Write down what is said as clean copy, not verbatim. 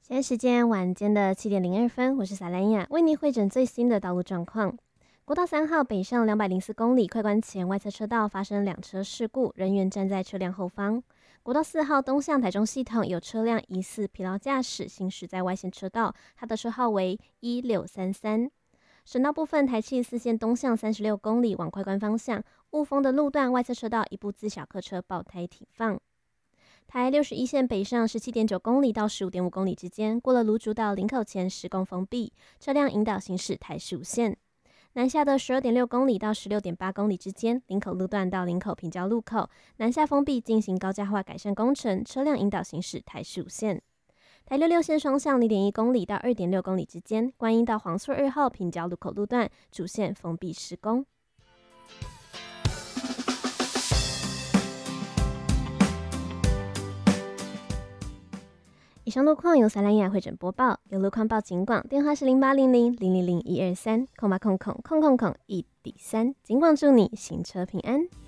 现在时间晚间的7:02，我是萨兰雅，为您汇整最新的道路状况。国道3号北上204公里，快关前外侧车道发生2车事故，人员站在车辆后方。国道4号东向台中系统有车辆疑似疲劳驾驶行驶在外线车道，它的车号为1633。省道部分，台七4线东向36公里往快关方向，雾峰的路段外侧车道一部自小客车爆胎停放。台61线北上17.9公里到15.5公里之间，过了芦竹到林口前施工封闭，车辆引导行驶台15线。南下的12.6公里到16.8公里之间，林口路段到林口平交路口，南下封闭进行高架化改善工程，车辆引导行驶台15线。台66线双向0.1公里到2.6公里之间，观音到黄厝2号平交路口路段主线封闭施工。以上路况由萨兰雅汇整播报，有路况报警广，电话是0800000123，08000001D3，警广祝你行车平安。